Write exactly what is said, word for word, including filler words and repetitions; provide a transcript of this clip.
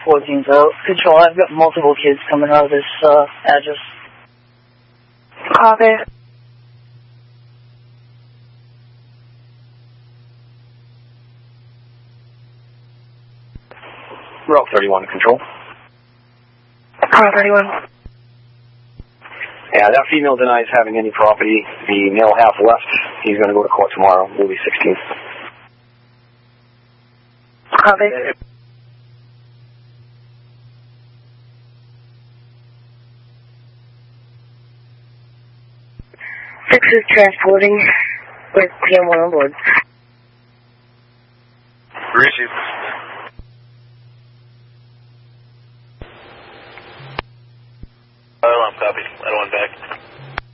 fourteen. So, Control, I've got multiple kids coming out of this uh, address. Copy. Route thirty-one, Control. Route thirty-one. Yeah, that female denies having any property. The male half left. He's going to go to court tomorrow, Louis sixteenth. Copy. Six is transporting with P M one on board. Received.